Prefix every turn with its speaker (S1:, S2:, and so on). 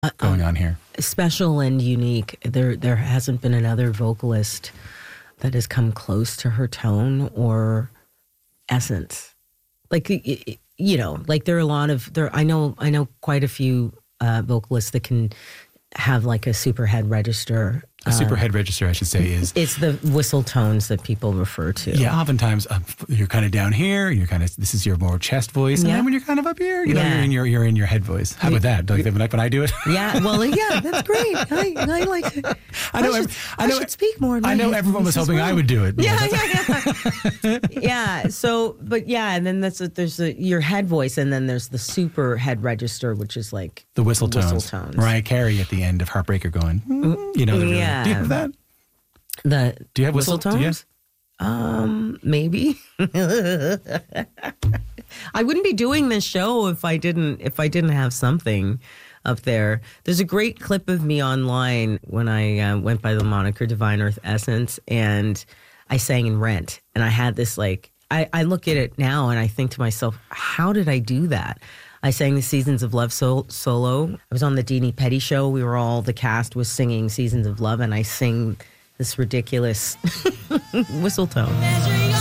S1: going on here.
S2: Special and unique. There hasn't been another vocalist that has come close to her tone or essence. Like, you know, like there are a lot of I know quite a few vocalists that can have like a super head register.
S1: A super head register, I should say, is...
S2: It's the whistle tones that people refer to.
S1: Yeah, oftentimes you're kind of down here, this is your more chest voice, and then when you're kind of up here, you know, you're in your head voice. How about that? Like when I do it?
S2: Yeah, well, yeah, that's great. I like it. I should speak more.
S1: I know everyone was hoping I would do it.
S2: Yeah. Yeah, so, but yeah, and then there's your head voice, and then there's the super head register, which is like...
S1: The whistle tones. Mariah Carey at the end of Heartbreaker going, you know,
S2: yeah.
S1: Do you have that?
S2: Do
S1: you have
S2: whistle tones? Maybe. I wouldn't be doing this show if I didn't have something up there. There's a great clip of me online when I went by the moniker Divine Earth Essence, and I sang in Rent, and I had this like I look at it now and I think to myself, how did I do that? I sang the Seasons of Love solo. I was on the Deanie Petty show. The cast was singing Seasons of Love, and I sing this ridiculous whistle tone.